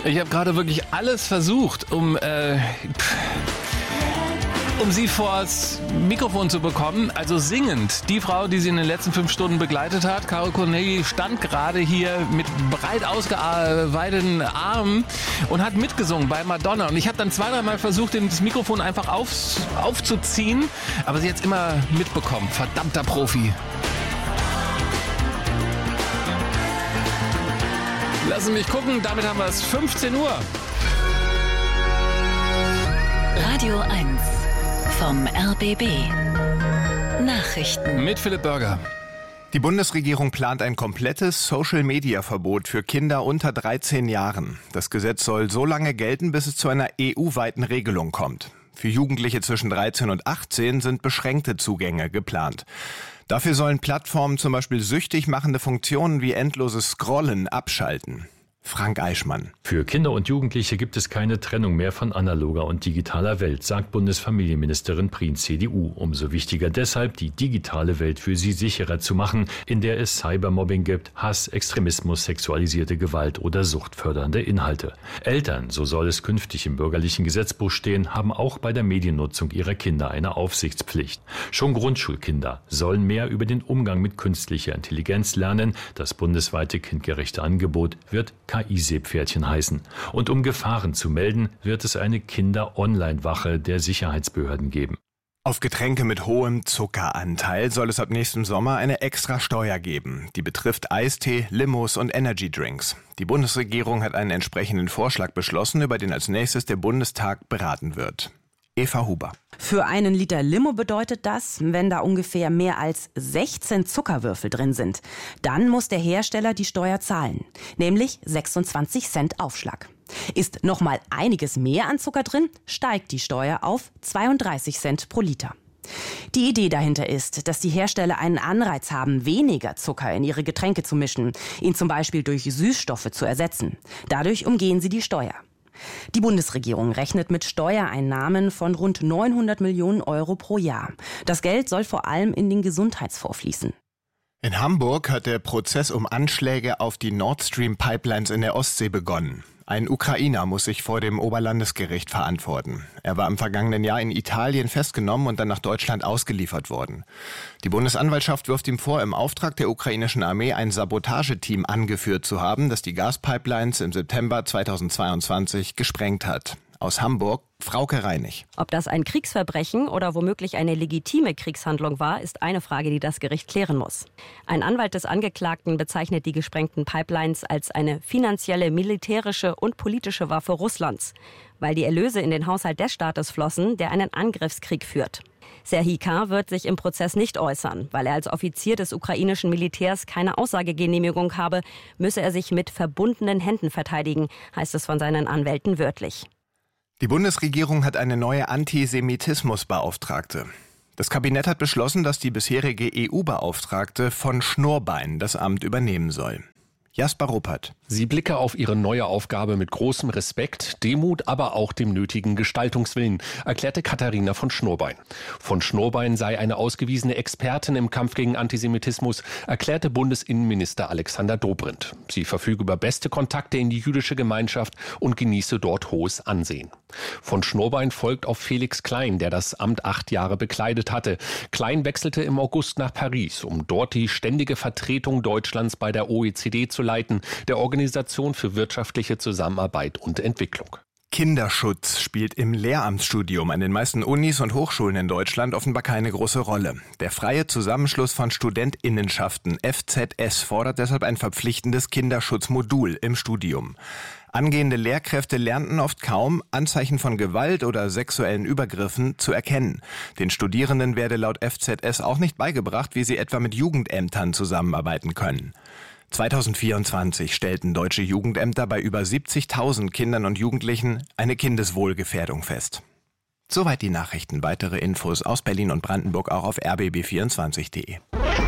Ich habe gerade wirklich alles versucht, um sie vors Mikrofon zu bekommen, also singend. Die Frau, die sie in den letzten 5 Stunden begleitet hat, Caro Corneli, stand gerade hier mit breit ausgeweiteten Armen und hat mitgesungen bei Madonna. Und ich habe dann 2-3 Mal versucht, das Mikrofon einfach aufzuziehen, aber sie hat es immer mitbekommen. Verdammter Profi. Lassen mich gucken, damit haben wir es 15 Uhr. Radio 1 vom RBB. Nachrichten. Mit Philipp Börger. Die Bundesregierung plant ein komplettes Social-Media-Verbot für Kinder unter 13 Jahren. Das Gesetz soll so lange gelten, bis es zu einer EU-weiten Regelung kommt. Für Jugendliche zwischen 13 und 18 sind beschränkte Zugänge geplant. Dafür sollen Plattformen zum Beispiel süchtig machende Funktionen wie endloses Scrollen abschalten. Frank Eichmann. Für Kinder und Jugendliche gibt es keine Trennung mehr von analoger und digitaler Welt, sagt Bundesfamilienministerin Prien, CDU. Umso wichtiger deshalb, die digitale Welt für sie sicherer zu machen, in der es Cybermobbing gibt, Hass, Extremismus, sexualisierte Gewalt oder suchtfördernde Inhalte. Eltern, so soll es künftig im bürgerlichen Gesetzbuch stehen, haben auch bei der Mediennutzung ihrer Kinder eine Aufsichtspflicht. Schon Grundschulkinder sollen mehr über den Umgang mit künstlicher Intelligenz lernen. Das bundesweite kindgerechte Angebot wird KI-Seepferdchen heißen. Und um Gefahren zu melden, wird es eine Kinder-Online-Wache der Sicherheitsbehörden geben. Auf Getränke mit hohem Zuckeranteil soll es ab nächstem Sommer eine extra Steuer geben. Die betrifft Eistee, Limos und Energydrinks. Die Bundesregierung hat einen entsprechenden Vorschlag beschlossen, über den als nächstes der Bundestag beraten wird. Eva Huber. Für einen Liter Limo bedeutet das, wenn da ungefähr mehr als 16 Zuckerwürfel drin sind, dann muss der Hersteller die Steuer zahlen, nämlich 26 Cent Aufschlag. Ist noch mal einiges mehr an Zucker drin, steigt die Steuer auf 32 Cent pro Liter. Die Idee dahinter ist, dass die Hersteller einen Anreiz haben, weniger Zucker in ihre Getränke zu mischen, ihn zum Beispiel durch Süßstoffe zu ersetzen. Dadurch umgehen sie die Steuer. Die Bundesregierung rechnet mit Steuereinnahmen von rund 900 Millionen Euro pro Jahr. Das Geld soll vor allem in den Gesundheitsfonds fließen. In Hamburg hat der Prozess um Anschläge auf die Nord Stream Pipelines in der Ostsee begonnen. Ein Ukrainer muss sich vor dem Oberlandesgericht verantworten. Er war im vergangenen Jahr in Italien festgenommen und dann nach Deutschland ausgeliefert worden. Die Bundesanwaltschaft wirft ihm vor, im Auftrag der ukrainischen Armee ein Sabotageteam angeführt zu haben, das die Gaspipelines im September 2022 gesprengt hat. Aus Hamburg, Frauke Reinig. Ob das ein Kriegsverbrechen oder womöglich eine legitime Kriegshandlung war, ist eine Frage, die das Gericht klären muss. Ein Anwalt des Angeklagten bezeichnet die gesprengten Pipelines als eine finanzielle, militärische und politische Waffe Russlands, weil die Erlöse in den Haushalt des Staates flossen, der einen Angriffskrieg führt. Serhii K. wird sich im Prozess nicht äußern. Weil er als Offizier des ukrainischen Militärs keine Aussagegenehmigung habe, müsse er sich mit verbundenen Händen verteidigen, heißt es von seinen Anwälten wörtlich. Die Bundesregierung hat eine neue Antisemitismusbeauftragte. Das Kabinett hat beschlossen, dass die bisherige EU-Beauftragte von Schnurbein das Amt übernehmen soll. Jasper Ruppert. Sie blicke auf ihre neue Aufgabe mit großem Respekt, Demut, aber auch dem nötigen Gestaltungswillen, erklärte Katharina von Schnurbein. Von Schnurbein sei eine ausgewiesene Expertin im Kampf gegen Antisemitismus, erklärte Bundesinnenminister Alexander Dobrindt. Sie verfüge über beste Kontakte in die jüdische Gemeinschaft und genieße dort hohes Ansehen. Von Schnurbein folgt auf Felix Klein, der das Amt 8 Jahre bekleidet hatte. Klein wechselte im August nach Paris, um dort die ständige Vertretung Deutschlands bei der OECD zu leiten, der Organisation für wirtschaftliche Zusammenarbeit und Entwicklung. Kinderschutz spielt im Lehramtsstudium an den meisten Unis und Hochschulen in Deutschland offenbar keine große Rolle. Der Freie Zusammenschluss von Studentinnenschaften, FZS, fordert deshalb ein verpflichtendes Kinderschutzmodul im Studium. Angehende Lehrkräfte lernten oft kaum, Anzeichen von Gewalt oder sexuellen Übergriffen zu erkennen. Den Studierenden werde laut FZS auch nicht beigebracht, wie sie etwa mit Jugendämtern zusammenarbeiten können. 2024 stellten deutsche Jugendämter bei über 70.000 Kindern und Jugendlichen eine Kindeswohlgefährdung fest. Soweit die Nachrichten. Weitere Infos aus Berlin und Brandenburg auch auf rbb24.de.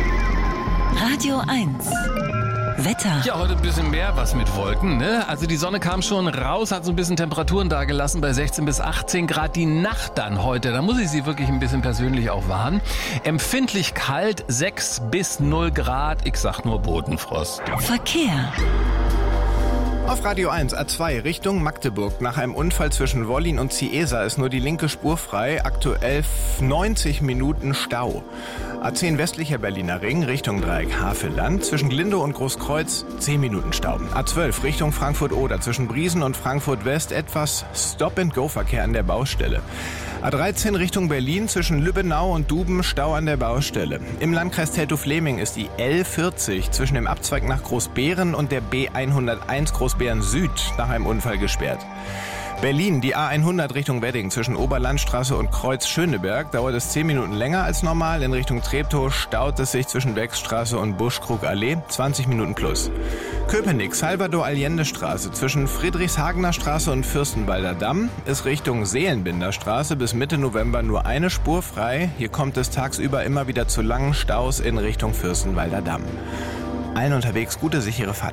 Radio 1. Wetter. Ja, heute ein bisschen mehr was mit Wolken, ne? Also die Sonne kam schon raus, hat so ein bisschen Temperaturen da gelassen bei 16 bis 18 Grad. Die Nacht dann heute, da muss ich Sie wirklich ein bisschen persönlich auch warnen. Empfindlich kalt, 6 bis 0 Grad. Ich sag nur Bodenfrost. Verkehr. Auf Radio 1 A2 Richtung Magdeburg. Nach einem Unfall zwischen Wollin und Ciesa ist nur die linke Spur frei. Aktuell 90 Minuten Stau. A10 westlicher Berliner Ring Richtung Dreieck Havelland. Zwischen Glindow und Großkreuz 10 Minuten Stau. A12 Richtung Frankfurt-Oder. Zwischen Briesen und Frankfurt-West etwas Stop-and-Go-Verkehr an der Baustelle. A13 Richtung Berlin. Zwischen Lübbenau und Duben Stau an der Baustelle. Im Landkreis Teltow-Fläming ist die L40 zwischen dem Abzweig nach Großbeeren und der B101 Großbeeren Süd nach einem Unfall gesperrt. Berlin, die A100 Richtung Wedding zwischen Oberlandstraße und Kreuz Schöneberg dauert es 10 Minuten länger als normal. In Richtung Treptow staut es sich zwischen Wechsstraße und Buschkrug-Allee 20 Minuten plus. Köpenick, Salvador-Allende-Straße zwischen Friedrichshagener Straße und Fürstenwalder Damm ist Richtung Seelenbinder Straße bis Mitte November nur eine Spur frei. Hier kommt es tagsüber immer wieder zu langen Staus in Richtung Fürstenwalder Damm. Allen unterwegs gute, sichere Fahrt.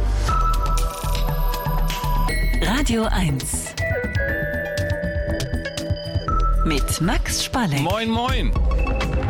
Radio 1 mit Max Spalleck. Moin, moin.